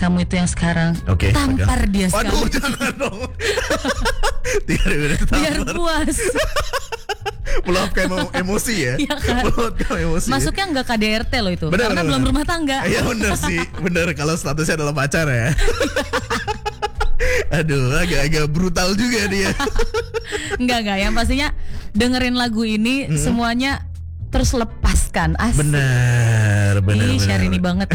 kamu itu yang sekarang. Tampar dia sekali. Waduh, jangan dong. Biar puas. Meluapkan emosi ya. Iya kan? Meluapkan emosi. Masuknya nggak KDRT loh itu. Bener, karena belum rumah tangga. Iya bener sih. Bener kalau statusnya adalah pacar ya. Aduh, agak brutal juga dia. Enggak. Yang pastinya dengerin lagu ini semuanya terus lepaskan. Asik. Bener. Syahrini banget.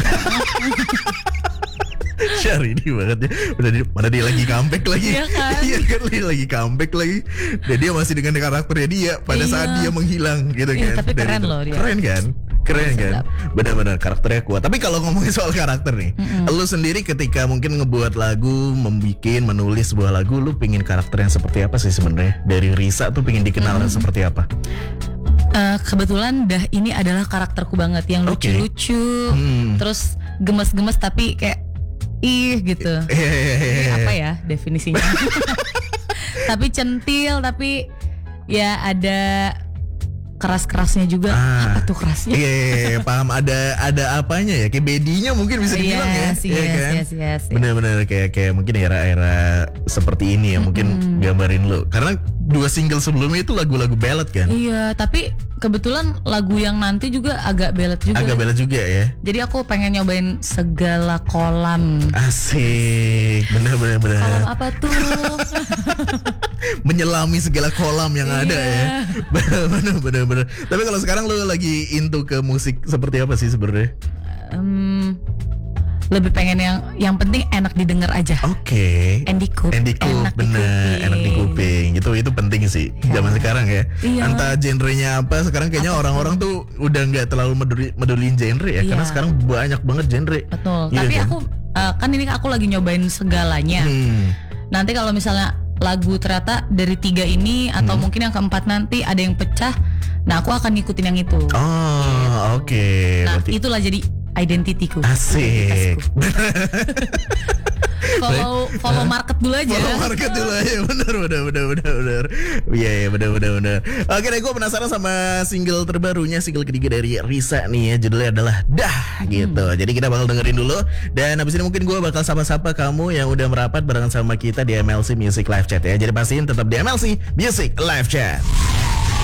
Syahrini banget ya. Mana dia lagi comeback lagi. Iya kan? Iya kan, dia lagi comeback lagi. Dan dia masih dengan karakternya dia pada saat dia menghilang gitu kan. Tapi keren loh dia. Keren kan? Benar-benar karakternya kuat. Tapi kalau ngomongin soal karakter nih, lu sendiri ketika mungkin ngebuat lagu, menulis sebuah lagu, lu pingin karakter yang seperti apa sih sebenarnya? Dari Risa tuh pingin dikenal seperti apa? Kebetulan ini adalah karakterku banget, yang lucu-lucu, terus gemes-gemes tapi kayak gitu. Apa ya definisinya? Tapi centil, tapi ya ada keras-kerasnya juga. Apa tuh kerasnya? Iya, paham. Ada apanya ya? Kayak bedinya mungkin bisa dibilang ya. Yes. Bener-bener kayak mungkin era-era seperti ini ya, mungkin gambarin lu. Karena 2 single sebelumnya itu lagu-lagu ballad kan? Iya, tapi kebetulan lagu yang nanti juga agak ballad juga. Agak ballad juga ya. Jadi aku pengen nyobain segala kolam. Asik. Bener. Kolam apa tuh? Menyelami segala kolam yang ada ya. Bener. Tapi kalau sekarang lu lagi into ke musik seperti apa sih sebenarnya? Lebih pengen yang penting enak didengar aja. Oke. Andy Coop, bener, enak di kuping. Itu penting sih zaman sekarang ya. Iya. Entah genrenya apa, sekarang kayaknya orang-orang tuh udah nggak terlalu meduliin genre ya, karena sekarang banyak banget genre. Betul. Iya, tapi kan? aku ini aku lagi nyobain segalanya. Nanti kalau misalnya lagu ternyata dari 3 ini atau mungkin yang keempat nanti ada yang pecah, nah aku akan ngikutin yang itu. Oke. Nah, berarti itulah jadi identitiku. asik. Follow market dulu aja. Bener. Iya, bener. Oke deh, gue penasaran sama single terbarunya, single ketiga dari Risa nih ya. Judulnya adalah Dah gitu. Jadi kita bakal dengerin dulu. Dan abis ini mungkin gue bakal sapa-sapa kamu yang udah merapat barengan sama kita di MLC Music Live Chat ya. Jadi pastiin tetap di MLC Music Live Chat.